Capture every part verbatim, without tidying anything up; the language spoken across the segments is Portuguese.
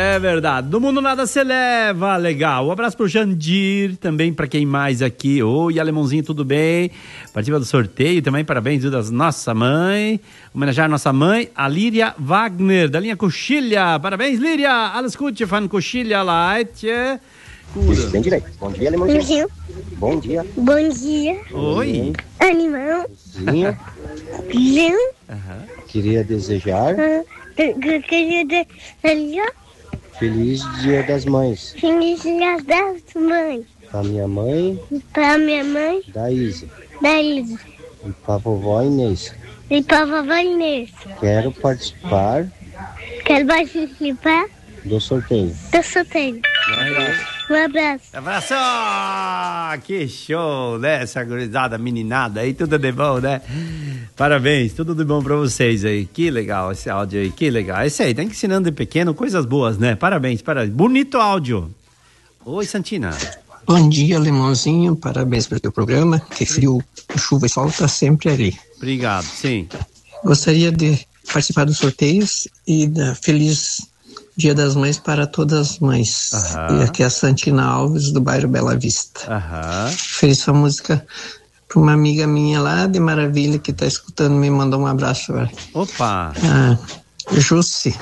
É verdade. Do mundo nada se leva. Legal. Um abraço pro Jandir, também pra quem mais aqui. Oi, Alemãozinho, tudo bem? Participa do sorteio também. Parabéns, viu, das nossa mãe. Homenagear a nossa mãe, a Líria Wagner, da linha Coxilha. Parabéns, Líria. Alles Gute von Coxilha Light. Bem direito. Bom dia, Alemãozinho. Bom dia. Bom dia. Oi. Animal. Sim. Leão. Aham. Queria desejar Queria desejar Feliz Dia das Mães Feliz Dia das Mães pra minha mãe, para minha mãe, da Isa, da Isa, e pra vovó Inês. e para a vovó Inês. Quero participar Quero participar do sorteio. do sorteio. Um abraço. Abraço! Que show, né? Essa gurizada meninada aí, tudo de bom, né? Parabéns, tudo de bom pra vocês aí. Que legal esse áudio aí, que legal. Esse aí, tá ensinando de pequeno coisas boas, né? Parabéns, parabéns. Bonito áudio. Oi, Santina. Bom dia, Alemãozinho. Parabéns pelo teu programa. Que frio, chuva e sol tá sempre ali. Obrigado, sim. Gostaria de participar dos sorteios e da feliz Dia das Mães para todas as mães. Aham. E aqui é a Santina Alves, do bairro Bela Vista. Aham. Feliz essa música para uma amiga minha lá de Maravilha que está escutando, me mandou um abraço. Opa. Ah, Jusce.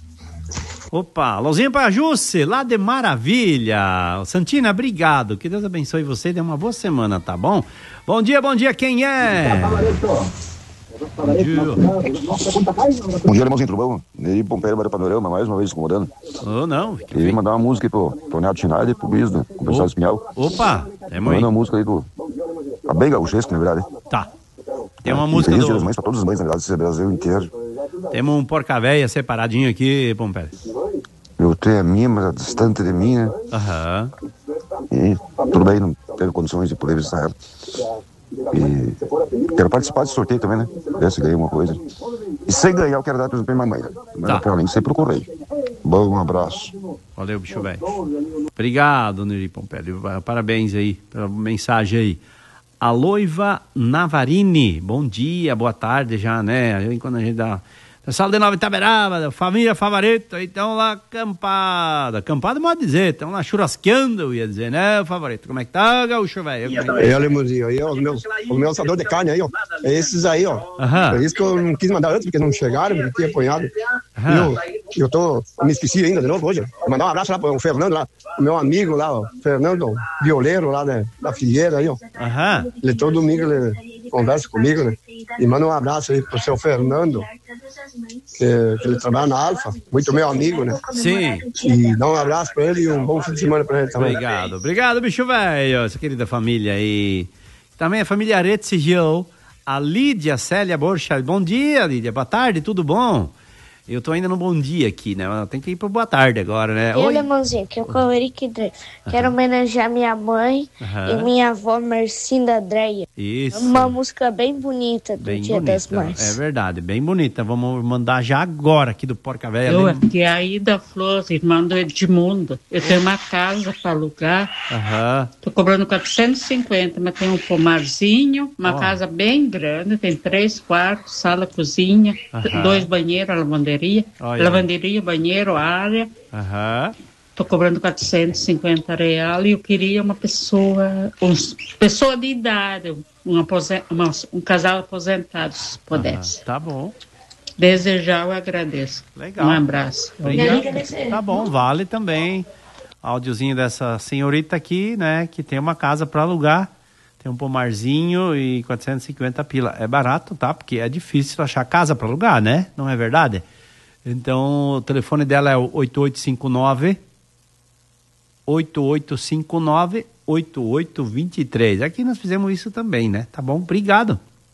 Opa, alôzinho pra Jusce, lá de Maravilha. Santina, obrigado. Que Deus abençoe você e dê uma boa semana, tá bom? Bom dia, bom dia, quem é? Bom dia. Bom dia, Alemãozinho, tudo bom? E Pompeiro, Barra Panorama, mais uma vez incomodando. Oh, não. Queria mandar uma música aí pro, pro Neto Schneider e pro Bisdo, com o pessoal do Espinhal. Opa, é Manda uma música aí do... Tá bem gaúchesco, na verdade. Tá. Tem uma E música feliz do... Dia das Mães pra todas as mães, na verdade, esse Brasil inteiro. Temos um porca-véia separadinho aqui, Pompeiro. Eu tenho a minha, mas a distante de mim, né? Aham. E tudo bem, não tenho condições de poder visitar ela. E quero participar desse sorteio também, né? Ver se ganhei uma coisa. E se ganhar, eu quero dar presente pra minha mãe, né? Mas Tá. provavelmente sempre procurei. Bom, um abraço. Valeu, bicho velho. Obrigado, Neri Pompério. Parabéns aí pela mensagem aí. A Loiva Navarini. Bom dia, boa tarde já, né? Aí quando a gente dá... Pessoal de Nova Itaberaba, família favorita, aí estão lá acampada. Acampada, pode dizer, estão lá churrasqueando, eu ia dizer, né, favorito? Como é que tá, gaúcho, velho? É, Alemãozinho, aí, ó, os meus, o meu assador de carne aí, ó. É esses aí, ó. Aham. É isso que eu não quis mandar antes, porque não chegaram, porque tinha apanhado. Aham. E eu, eu tô, eu me esqueci ainda de novo hoje. Vou mandar um abraço lá pro Fernando, lá, o meu amigo lá, ó. Fernando, violeiro lá da, da Figueira aí, ó. Aham. Ele todo domingo ele conversa comigo, né? E manda um abraço aí pro seu Fernando, que, que ele trabalha na Alfa, muito meu amigo, né? Sim. E dá um abraço pra ele e um bom fim de semana pra ele também. Obrigado, obrigado, bicho velho, essa querida família aí. Também a família Aretzi Gil, a Lídia Célia Borcha. Bom dia, Lídia, boa tarde, tudo bom? Eu tô ainda no bom dia aqui, né? Tem que ir pro boa tarde agora, né? E Alemãozinho, que eu sou o Eric Drey. Quero homenagear minha mãe Aham. e minha avó Mercinda Dreia. Isso. Uma música bem bonita do Bem Dia bonita, das Mães. é verdade, bem bonita. Vamos mandar já agora aqui do Porca Véia. Eu bem- aqui, a Ida Flores, irmã do Edmundo. Eu tenho uma casa para alugar. Aham. Tô cobrando quatrocentos e cinquenta, mas tem um pomarzinho, uma Ó. casa bem grande, tem três quartos, sala, cozinha, Aham. dois banheiros, lavanderia, Olha. lavanderia, banheiro, área. Aham. Tô cobrando quatrocentos e cinquenta reais e eu queria uma pessoa, um, pessoa de idade, um, aposen- uma- um casal aposentado, se pudesse. Aham. Tá bom. Desejar, eu agradeço. Legal. Um abraço. Obrigado. Tá bom, vale também. Áudiozinho dessa senhorita aqui, né? Que tem uma casa para alugar. Tem um pomarzinho e quatrocentos e cinquenta pila. É barato, tá? Porque é difícil achar casa para alugar, né? Não é verdade? Então, o telefone dela é o oito oito cinco nove oito oito cinco nove oito oito dois três. Aqui nós fizemos isso também, né? Tá bom? Obrigado.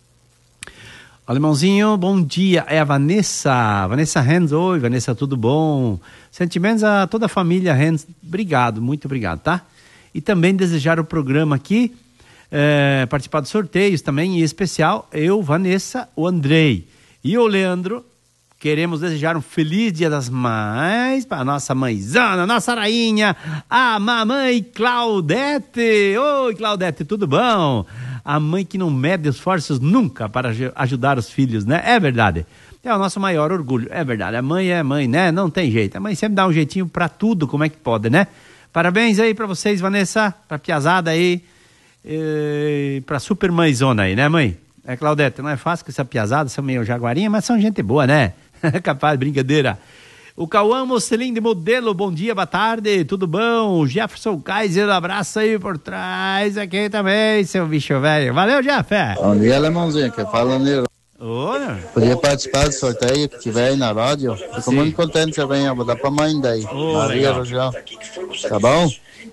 Alemãozinho, bom dia. É a Vanessa. Vanessa Renz. Oi, Vanessa, tudo bom? Sentimentos a toda a família Renz. Obrigado, muito obrigado, tá? E também desejar o programa aqui, é, participar dos sorteios também, em especial eu, Vanessa, o Andrei e o Leandro. Queremos desejar um feliz Dia das Mães para a nossa mãezana, nossa rainha, a mamãe Claudete. Oi, Claudete, tudo bom? A mãe que não mede esforços nunca para aj- ajudar os filhos, né? É verdade. é o nosso maior orgulho. É verdade, a mãe é mãe, né? Não tem jeito. A mãe sempre dá um jeitinho pra tudo, como é que pode, né? Parabéns aí pra vocês, Vanessa, pra piazada aí, e pra super mãezona aí, né, mãe? É, Claudete, não é fácil com essa piazada, são meio jaguarinha, mas são gente boa, né? Capaz, brincadeira. O Cauã Mocelin de Modelo, bom dia, boa tarde, tudo bom? O Jefferson Kaiser, abraço aí por trás aqui também, seu bicho velho. Valeu, Jeff. Bom dia, Alemãozinho, que fala Niro. Olha. Podia participar do sorteio que tiver aí na rádio. Fico Sim. muito contente que você venha. Vou dar pra mãe daí. Oh, Maria Rogel. Tá bom?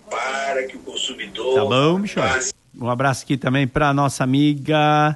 Tá bom, bicho. Um abraço aqui também pra nossa amiga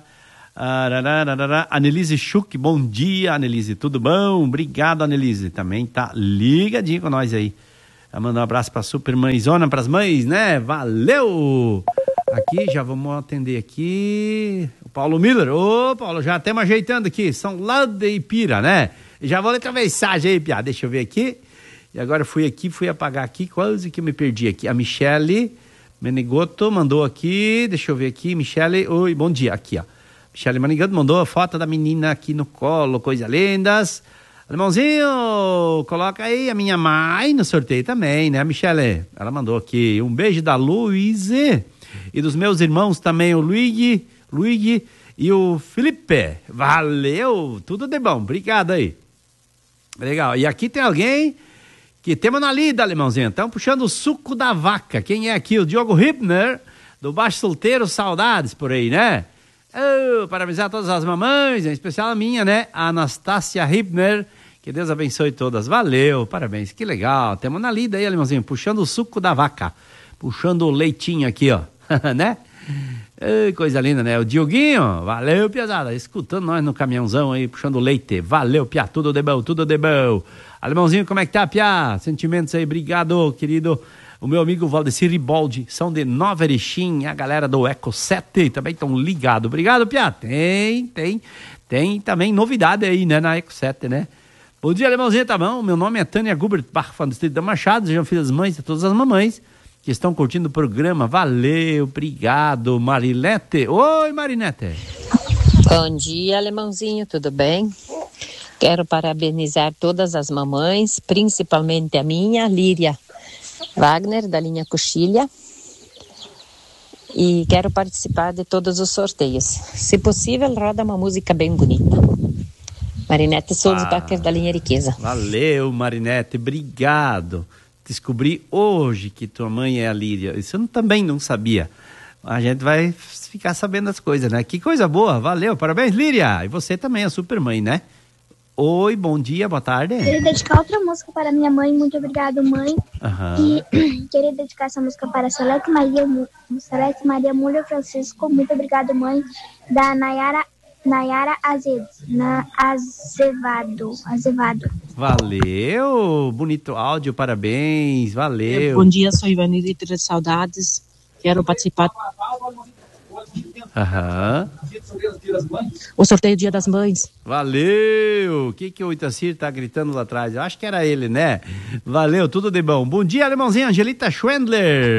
Anelise Schuch. Bom dia, Anelise. Tudo bom? Obrigado, Anelise. Também tá ligadinho com nós aí. Manda um abraço pra super mãezona, pras mães, né? Valeu! Aqui, já vamos atender aqui o Paulo Miller. Ô, Paulo, já estamos ajeitando aqui. São lá de Ipira, né? Já vou ler outra mensagem aí, Pia. Deixa eu ver aqui. E agora fui aqui, fui apagar aqui. Quase que eu me perdi aqui. A Michele Menegoto mandou aqui. Deixa eu ver aqui. Michele, oi, bom dia. Aqui, ó. Michele Menegoto mandou a foto da menina aqui no colo. Coisa lindas. Alemãozinho, coloca aí a minha mãe no sorteio também, né, Michele? Ela mandou aqui. Um beijo da Luíse. E dos meus irmãos também, o Luigi, Luigi e o Felipe. Valeu, tudo de bom, obrigado aí. Legal, e aqui tem alguém que temos na lida, Alemãozinho. Estão puxando o suco da vaca. Quem é aqui? O Diogo Hibner, do Baixo Solteiro, saudades por aí, né? Oh, parabenizar todas as mamães, em especial a minha, né? A Anastácia Hibner. Que Deus abençoe todas. Valeu, parabéns, que legal. Temos na lida aí, Alemãozinho, puxando o suco da vaca. Puxando o leitinho aqui, ó. Né? Ei, coisa linda, né? O Dioguinho, valeu, piazada, escutando nós no caminhãozão aí, puxando leite. Valeu, Pia, tudo de bom, tudo de bom. Alemãozinho, como é que tá, Pia? Sentimentos aí, obrigado, querido. O meu amigo Valdecir Riboldi, são de Nova Erechim, a galera do Eco sete também estão ligados. Obrigado, Pia. Tem, tem, tem também novidade aí, né, na Eco sete, né? Bom dia, Alemãozinho, tá bom? Meu nome é Tânia Gubert Bach, do Distrito da Machado, sejam filhas mães de todas as mamães que estão curtindo o programa. Valeu, obrigado, Marilete. Oi, Marinete. Bom dia, Alemãozinho, tudo bem? Quero parabenizar todas as mamães, principalmente a minha, Líria Wagner, da linha Coxilha. E quero participar de todos os sorteios. Se possível, roda uma música bem bonita. Marinete Sulzbacher, ah, da linha Riqueza. Valeu, Marinete, obrigado. Descobri hoje que tua mãe é a Líria. Isso eu também não sabia. A gente vai ficar sabendo as coisas, né? Que coisa boa, valeu, parabéns, Líria. E você também é super mãe, né? Oi, bom dia, boa tarde. Queria dedicar outra música para minha mãe, muito obrigado, mãe. Uhum. E queria dedicar essa música para Celeste Maria, Celeste Maria Múlia Francisco, muito obrigado, mãe, da Nayara Nayara Azevedo, na Azevado, Azevado. Valeu, bonito áudio, parabéns, valeu. Bom dia, sou Ivanilde de Saudades, quero participar. Aham. O sorteio Dia das Mães. Valeu! O que que o Itacir tá gritando lá atrás? Eu acho que era ele, né? Valeu, tudo de bom. Bom dia, alemãozinho, Angelita Schwendler.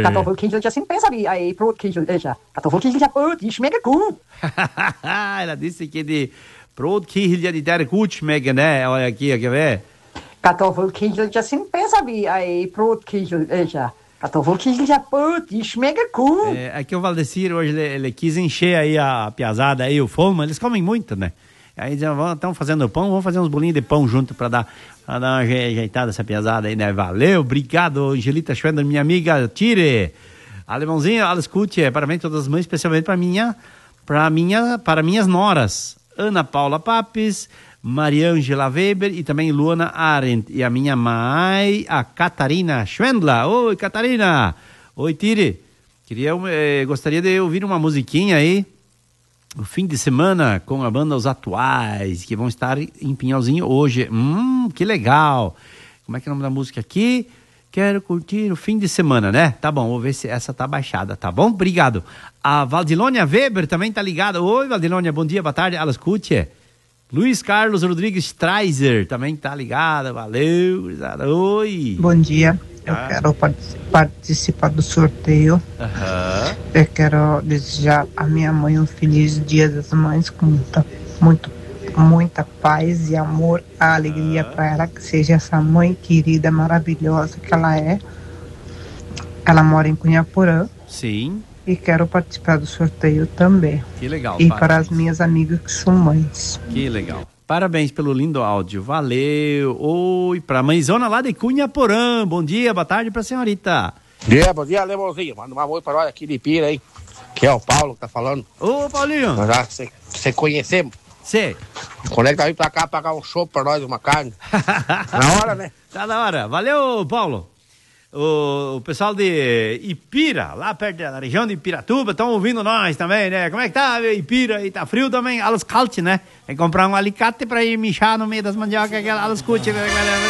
Ela disse que de Brotkirche de der Gutschmecker, né? Olha aqui, quer ver? Kartoffelkichel, já sem pensa vi aí, Brotkirche, já. Kartoffelkichel já pode, schmecka cool. É, aqui o Valdecir hoje ele, ele quis encher aí a piazada aí, o fomo, eles comem muito, né? Aí estão fazendo pão, vamos fazer uns bolinhos de pão junto pra dar, pra dar uma ajeitada essa piazada aí, né? Valeu, obrigado, Angelita Schwender, minha amiga Tire. Alemãozinho, alles Gute, parabéns a todas as mães, especialmente para minha, para minha, para minhas noras, Ana Paula Papes, Mariângela Weber e também Luana Arendt. E a minha mãe, a Catarina Schwendler. Oi, Catarina. Oi, Tire. Queria, eh, gostaria de ouvir uma musiquinha aí, o fim de semana, com a banda Os Atuais, que vão estar em Pinhalzinho hoje. Hum, que legal. Como é que é o nome da música aqui? Quero curtir o fim de semana, né? Tá bom, vou ver se essa tá baixada, tá bom? Obrigado. A Valdilônia Weber também tá ligada. Oi, Valdilônia, bom dia, boa tarde. Alles Gute. Luiz Carlos Rodrigues Streiser também tá ligado, valeu. Oi. Bom dia, eu ah. quero partic- participar do sorteio. Uhum. Eu quero desejar a minha mãe um feliz Dia das Mães com muita, muito, muita paz e amor, a alegria para ela, que seja essa mãe querida, maravilhosa que ela é. Ela mora em Cunhaporã. Sim. E quero participar do sorteio também. Que legal. E parabéns. para as minhas amigas que são mães. Que legal. Parabéns pelo lindo áudio. Valeu. Oi, pra mãezona lá de Cunhaporã. Bom dia, boa tarde pra senhorita. Bom dia, bom dia, Alemãozinho. Manda uma oi para nós aqui de Ipira, hein? Que é o Paulo que tá falando. Ô, Paulinho. Nós já você conhecemos. Sim. Quando é que tá vindo pra cá pagar um show pra nós, uma carne? Na hora, né? Tá na hora. Valeu, Paulo. O, o pessoal de Ipira, lá perto da região de Piratuba, estão ouvindo nós também, né? Como é que tá, Ipira? E tá frio também? Alles kalt, né? Tem que comprar um alicate pra ir mijar no meio das mandiocas, aquela alles kalt, né?